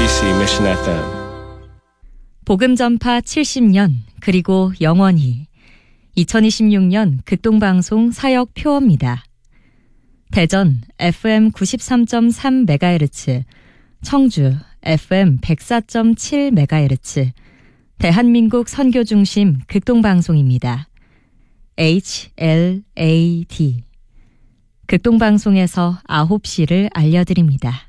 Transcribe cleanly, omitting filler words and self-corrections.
KBC Mission FM. 복음 전파 70년 그리고 영원히 2026년 극동방송 사역 표어입니다. 대전 FM 93.3MHz, 청주 FM 104.7MHz, 대한민국 선교중심 극동방송입니다. HLAD 극동방송에서 9시를 알려드립니다.